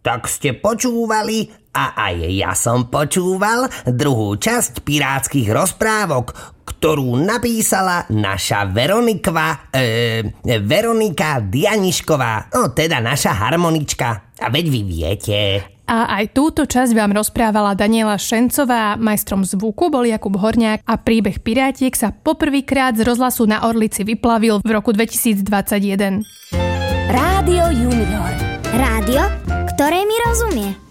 Tak ste počúvali a aj ja som počúval druhú časť pirátskych rozprávok, ktorú napísala naša Veronika Dianišková, teda naša harmonička. A veď vy viete. A aj túto časť vám rozprávala Daniela Šencová, majstrom zvuku bol Jakub Horňák a príbeh Pirátiek sa poprvýkrát z rozhlasu na Orlici vyplavil v roku 2021. Rádio Junior. Rádio, ktoré mi rozumie.